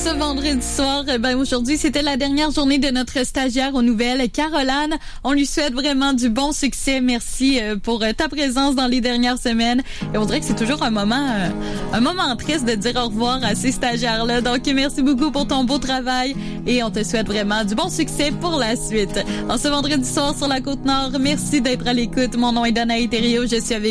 ce vendredi soir. Aujourd'hui, c'était la dernière journée de notre stagiaire aux nouvelles, Caroline. On lui souhaite vraiment du bon succès. Merci pour ta présence dans les dernières semaines. Et on dirait que c'est toujours un moment triste de dire au revoir à ces stagiaires-là. Donc, merci beaucoup pour ton beau travail et on te souhaite vraiment du bon succès pour la suite. En ce vendredi soir sur la Côte-Nord, merci d'être à l'écoute. Mon nom est Danaï Thériault. Je suis avec